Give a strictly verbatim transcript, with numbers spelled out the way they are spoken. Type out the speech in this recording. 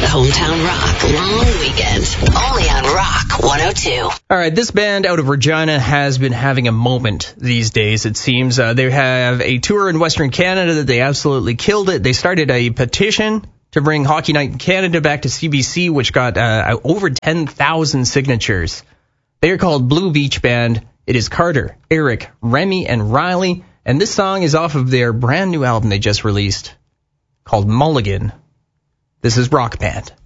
Hometown Rock long weekend, only on Rock one oh two. All right, this band out of Regina has been having a moment these days, it seems. Uh, they have a tour in Western Canada that they absolutely killed it. They started a petition to bring Hockey Night in Canada back to C B C, which got uh, over ten thousand signatures. They are called Blue Beach Band. It is Carter, Eric, Remy, and Riley. And this song is off of their brand new album they just released called Mulligan. This is Rock Band.